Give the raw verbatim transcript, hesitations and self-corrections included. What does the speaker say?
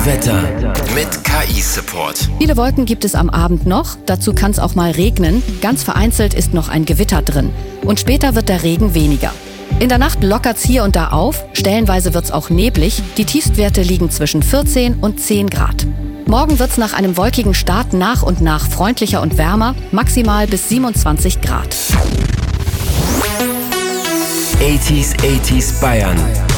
Wetter mit K I-Support. Viele Wolken gibt es am Abend noch, dazu kann es auch mal regnen. Ganz vereinzelt ist noch ein Gewitter drin. Und später wird der Regen weniger. In der Nacht lockert's hier und da auf, stellenweise wird's auch neblig. Die Tiefstwerte liegen zwischen vierzehn und zehn Grad. Morgen wird's nach einem wolkigen Start nach und nach freundlicher und wärmer, maximal bis siebenundzwanzig Grad. achtziger, achtziger Bayern.